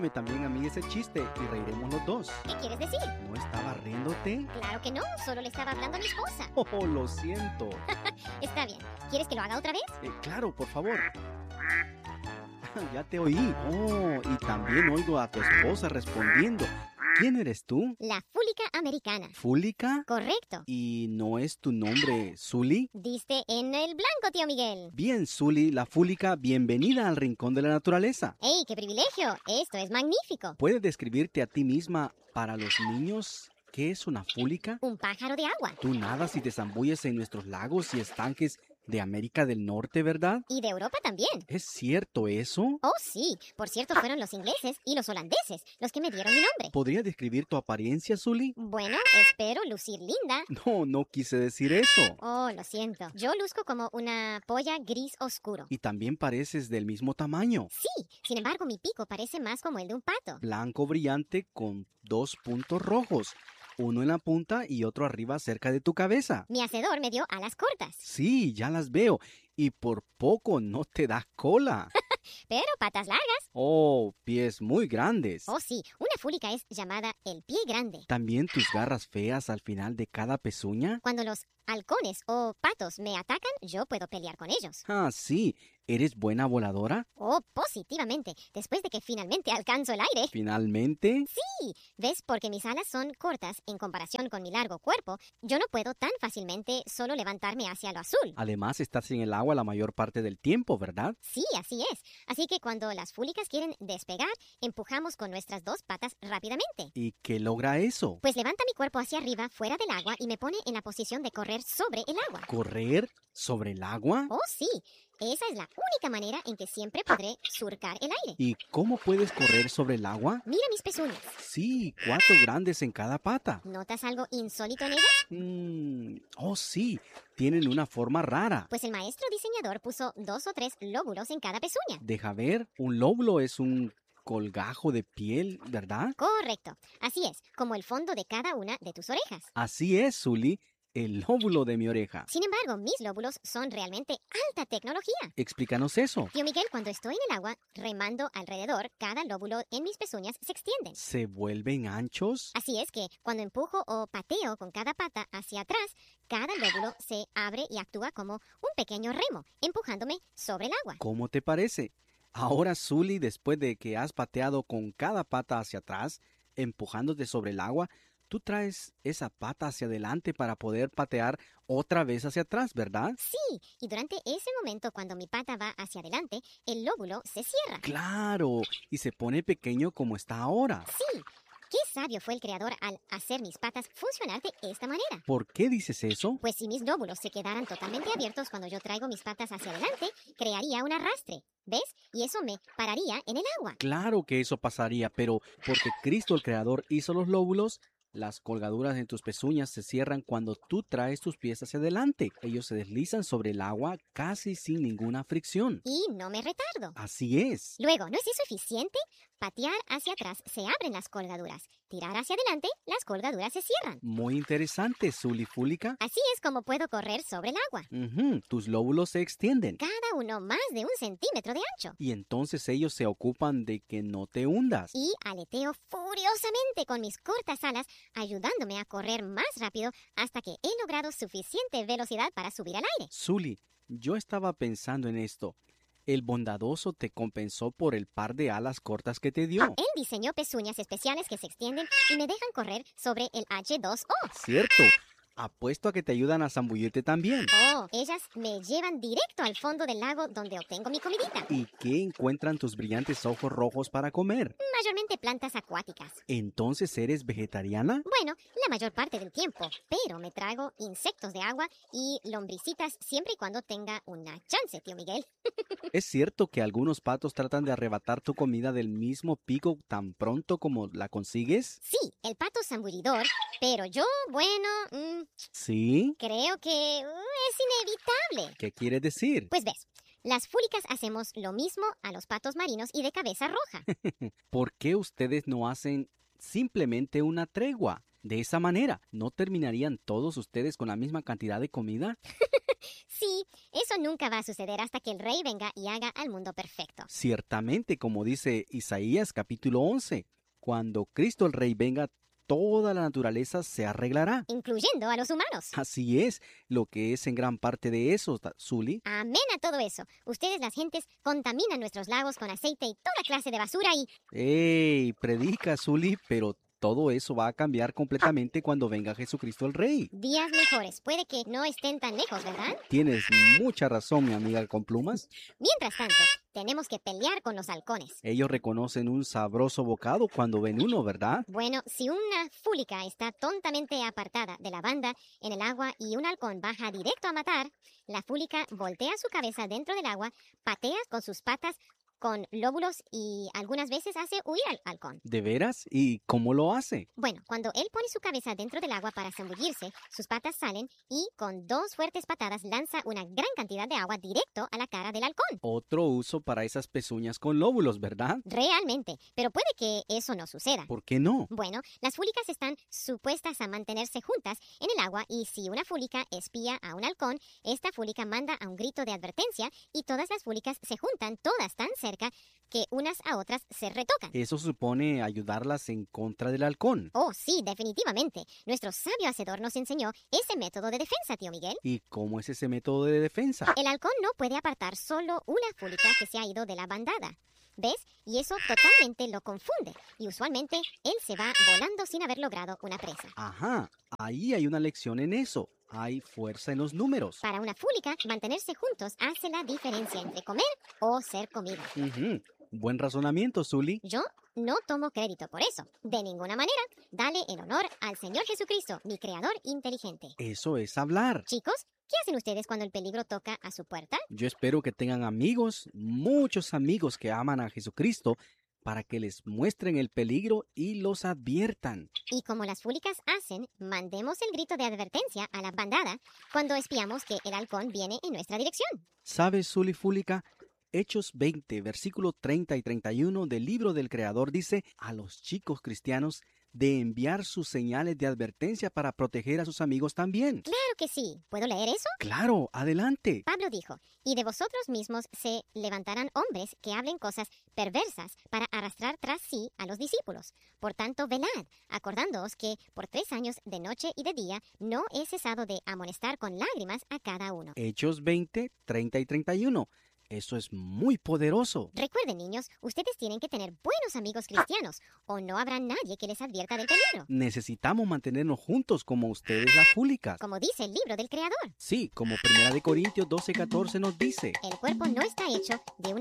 También a mí ese chiste y reiremos los dos. ¿Qué quieres decir? ¿No estaba riéndote? Claro que no, solo le estaba hablando a mi esposa. Oh, lo siento. Está bien. ¿Quieres que lo haga otra vez? Claro, por favor. Ya te oí. Oh, y también oigo a tu esposa respondiendo. ¿Quién eres tú? La fúlica americana. ¿Fúlica? Correcto. ¿Y no es tu nombre Zully? Diste en el blanco, tío Miguel. Bien, Zully, la fúlica, bienvenida al Rincón de la Naturaleza. ¡Ey, qué privilegio! Esto es magnífico. ¿Puedes describirte a ti misma para los niños? ¿Qué es una fúlica? Un pájaro de agua. Tú nadas y te zambulles en nuestros lagos y estanques de América del Norte, ¿verdad? Y de Europa también. ¿Es cierto eso? Oh, sí. Por cierto, fueron los ingleses y los holandeses los que me dieron mi nombre. ¿Podría describir tu apariencia, Zully? Bueno, espero lucir linda. No quise decir eso. Oh, lo siento. Yo luzco como una polla gris oscuro. Y también pareces del mismo tamaño. Sí, sin embargo, mi pico parece más como el de un pato. Blanco brillante con 2 puntos rojos. Uno en la punta y otro arriba cerca de tu cabeza. Mi hacedor me dio alas cortas. Sí, ya las veo. Y por poco no te das cola. Pero patas largas. Oh, pies muy grandes. Oh, sí, una fúlica es llamada el pie grande. ¿También tus garras feas al final de cada pezuña? Cuando los halcones o patos me atacan, yo puedo pelear con ellos. Ah, sí. ¿Eres buena voladora? Oh, positivamente, después de que finalmente alcanzo el aire. ¿Finalmente? Sí, ¿ves? Porque mis alas son cortas en comparación con mi largo cuerpo, yo no puedo tan fácilmente solo levantarme hacia lo azul. Además, estás en el agua la mayor parte del tiempo, ¿verdad? Sí, así es. Así que cuando las fúlicas quieren despegar, empujamos con nuestras 2 patas rápidamente. ¿Y qué logra eso? Pues levanta mi cuerpo hacia arriba, fuera del agua, y me pone en la posición de correr sobre el agua. ¿Correr sobre el agua? Oh, sí. Esa es la única manera en que siempre podré surcar el aire. ¿Y cómo puedes correr sobre el agua? Mira mis pezuñas. Sí, 4 grandes en cada pata. ¿Notas algo insólito en ellas? Oh, sí, tienen una forma rara. Pues el maestro diseñador puso 2 o 3 lóbulos en cada pezuña. Deja ver, un lóbulo es un colgajo de piel, ¿verdad? Correcto. Así es, como el fondo de cada una de tus orejas. Así es, Zully, el lóbulo de mi oreja. Sin embargo, mis lóbulos son realmente alta tecnología. Explícanos eso. Tío Miguel, cuando estoy en el agua, remando alrededor, cada lóbulo en mis pezuñas se extienden. ¿Se vuelven anchos? Así es que, cuando empujo o pateo con cada pata hacia atrás, cada lóbulo se abre y actúa como un pequeño remo, empujándome sobre el agua. ¿Cómo te parece? Ahora, Zully, después de que has pateado con cada pata hacia atrás, empujándote sobre el agua, tú traes esa pata hacia adelante para poder patear otra vez hacia atrás, ¿verdad? Sí, y durante ese momento cuando mi pata va hacia adelante, el lóbulo se cierra. ¡Claro! Y se pone pequeño como está ahora. Sí, qué sabio fue el creador al hacer mis patas funcionar de esta manera. ¿Por qué dices eso? Pues si mis lóbulos se quedaran totalmente abiertos cuando yo traigo mis patas hacia adelante, crearía un arrastre. ¿Ves? Y eso me pararía en el agua. Claro que eso pasaría, pero porque Cristo el Creador hizo los lóbulos, las colgaduras en tus pezuñas se cierran cuando tú traes tus pies hacia adelante. Ellos se deslizan sobre el agua casi sin ninguna fricción. Y no me retardo. Así es. Luego, ¿no es eso eficiente? Patear hacia atrás se abren las colgaduras. Tirar hacia adelante, las colgaduras se cierran. Muy interesante, Zully Fúlica. Así es como puedo correr sobre el agua. Tus lóbulos se extienden. Cada uno más de 1 centímetro de ancho. Y entonces ellos se ocupan de que no te hundas. Y aleteo furiosamente con mis cortas alas, ayudándome a correr más rápido hasta que he logrado suficiente velocidad para subir al aire. Zully, yo estaba pensando en esto. El bondadoso te compensó por el par de alas cortas que te dio. Él diseñó pezuñas especiales que se extienden y me dejan correr sobre el H2O. Cierto. Apuesto a que te ayudan a zambullirte también. Oh, ellas me llevan directo al fondo del lago donde obtengo mi comidita. ¿Y qué encuentran tus brillantes ojos rojos para comer? Mayormente plantas acuáticas. ¿Entonces eres vegetariana? Bueno, la mayor parte del tiempo, pero me trago insectos de agua y lombricitas siempre y cuando tenga una chance, tío Miguel. ¿Es cierto que algunos patos tratan de arrebatar tu comida del mismo pico tan pronto como la consigues? Sí, el pato zambullidor, pero yo, bueno, ¿Sí? creo que es inevitable. ¿Qué quieres decir? Pues ves, las fúlicas hacemos lo mismo a los patos marinos y de cabeza roja. ¿Por qué ustedes no hacen simplemente una tregua? De esa manera, ¿no terminarían todos ustedes con la misma cantidad de comida? Sí, eso nunca va a suceder hasta que el rey venga y haga al mundo perfecto. Ciertamente, como dice Isaías capítulo 11, cuando Cristo el Rey venga, toda la naturaleza se arreglará. Incluyendo a los humanos. Así es, lo que es en gran parte de eso, Zully. Amén a todo eso. Ustedes, las gentes, contaminan nuestros lagos con aceite y toda clase de basura y... ¡Ey! Predica, Zully, pero todo eso va a cambiar completamente cuando venga Jesucristo el Rey. Días mejores. Puede que no estén tan lejos, ¿verdad? Tienes mucha razón, mi amiga con plumas. Mientras tanto, tenemos que pelear con los halcones. Ellos reconocen un sabroso bocado cuando ven uno, ¿verdad? Bueno, si una fúlica está tontamente apartada de la banda en el agua y un halcón baja directo a matar, la fúlica voltea su cabeza dentro del agua, patea con sus patas con lóbulos y algunas veces hace huir al halcón. ¿De veras? ¿Y cómo lo hace? Bueno, cuando él pone su cabeza dentro del agua para zambullirse, sus patas salen y con 2 fuertes patadas lanza una gran cantidad de agua directo a la cara del halcón. Otro uso para esas pezuñas con lóbulos, ¿verdad? Realmente, pero puede que eso no suceda. ¿Por qué no? Bueno, las fúlicas están supuestas a mantenerse juntas en el agua y si una fúlica espía a un halcón, esta fúlica manda a un grito de advertencia y todas las fúlicas se juntan todas tan cerca que unas a otras se retocan. Eso supone ayudarlas en contra del halcón. Oh, sí, definitivamente. Nuestro sabio hacedor nos enseñó ese método de defensa, tío Miguel. ¿Y cómo es ese método de defensa? El halcón no puede apartar solo una fúlica que se ha ido de la bandada. ¿Ves? Y eso totalmente lo confunde. Y usualmente él se va volando sin haber logrado una presa. Ajá, ahí hay una lección en eso. Hay fuerza en los números. Para una fúlica, mantenerse juntos hace la diferencia entre comer o ser comida. Buen razonamiento, Zully. Yo no tomo crédito por eso. De ninguna manera. Dale el honor al Señor Jesucristo, mi creador inteligente. Eso es hablar. Chicos, ¿qué hacen ustedes cuando el peligro toca a su puerta? Yo espero que tengan amigos, muchos amigos que aman a Jesucristo, para que les muestren el peligro y los adviertan. Y como las fúlicas hacen, mandemos el grito de advertencia a la bandada cuando espiamos que el halcón viene en nuestra dirección. ¿Sabes, Zully Fúlica? Hechos 20, versículo 30 y 31 del libro del Creador dice a los chicos cristianos de enviar sus señales de advertencia para proteger a sus amigos también. Claro que sí. ¿Puedo leer eso? Claro, adelante. Pablo dijo, y de vosotros mismos se levantarán hombres que hablen cosas perversas para arrastrar tras sí a los discípulos. Por tanto, velad, acordándoos que por 3 años de noche y de día no he cesado de amonestar con lágrimas a cada uno. Hechos 20, 30 y 31. Eso es muy poderoso. Recuerden, niños, ustedes tienen que tener buenos amigos cristianos, o no habrá nadie que les advierta del peligro. Necesitamos mantenernos juntos como ustedes las fúlicas. Como dice el libro del Creador. Sí, como 1 Corintios 12, 14 nos dice. El cuerpo no está hecho de una